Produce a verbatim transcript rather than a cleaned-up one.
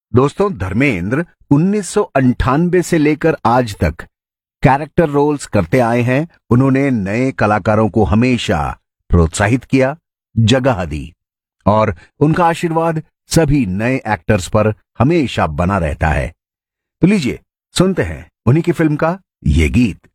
दोस्तों, धर्मेंद्र उन्नीस सौ अंठानवे से लेकर आज तक कैरेक्टर रोल्स करते आए हैं। उन्होंने नए कलाकारों को हमेशा प्रोत्साहित किया, जगह दी और उनका आशीर्वाद सभी नए एक्टर्स पर हमेशा बना रहता है। तो लीजिए सुनते हैं उन्हीं की फिल्म का ये गीत।